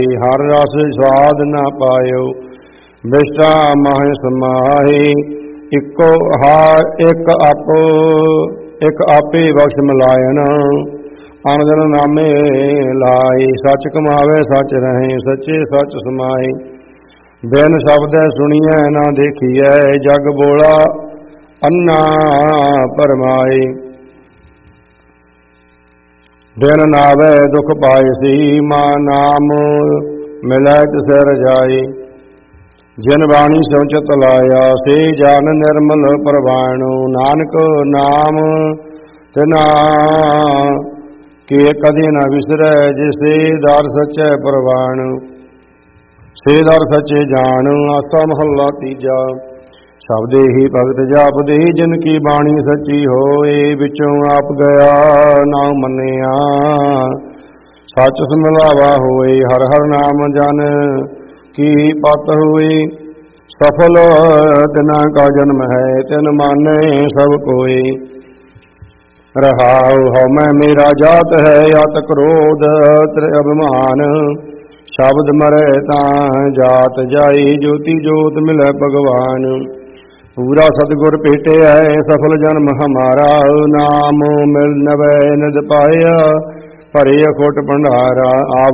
हर रस स्वाद न पायो, बिष्टा माह समाहे। इको हार एक आपे बख्श मिलायन, अनदन नामे लाए। सच कमावे सच रहे, सच्चे सच समाए। बिन शब्द सुनिए ना देखिए, जग बोला अन्ना परमाए। बिन नावे दुख पाए सी, मां नाम मिलै तिस रजाए। जिन बाणी स्यों चित लाया, से जान निर्मल परवाणु। नानक नाम तिना के कदी न विसरै, जिसे दर सच्चै परवाणु। से दर सच्चे जान, आसा महला तीजा। शब्दे ही भगत जापदे, जिनकी बाणी सच्ची होए। विचों आप गया नाम मन्निया, सच समझावा होए। हर हर नाम जन की पत हुई, सफल तिना का जन्म है, तिन माने सब कोई। रहाउ हौ मैं मेरा जात है, अत क्रोध अभिमान। शब्द मरे तां जात जाई, ज्योति जोत मिले भगवान। पूरा सतगुर भेटे है, सफल जन्म हमारा। नाम मिल नवै निद पाया, भरे अखोट भंडारा।